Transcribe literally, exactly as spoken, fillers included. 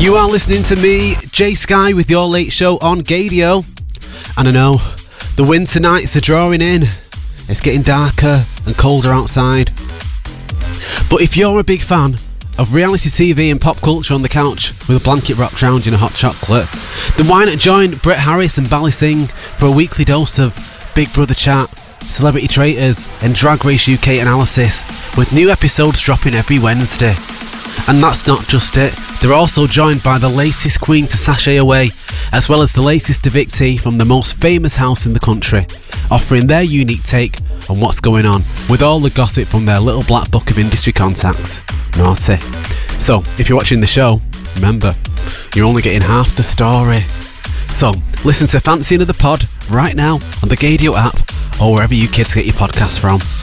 You are listening to me, Jay Sky, with your late show on Gadio. And I know, the winter nights are drawing in. It's getting darker and colder outside. But if you're a big fan of reality T V and pop culture on the couch with a blanket wrapped round in a hot chocolate, then why not join Brett Harris and Bally Singh for a weekly dose of Big Brother chat, celebrity traitors and Drag Race U K analysis, with new episodes dropping every Wednesday. And that's not just it, they're also joined by the latest queen to sashay away, as well as the latest evictee from the most famous house in the country, offering their unique take on what's going on, with all the gossip from their little black book of industry contacts. Naughty. So, if you're watching the show, remember, you're only getting half the story. So, listen to Fancy Another Pod right now on the Gadio app, or wherever you kids get your podcasts from.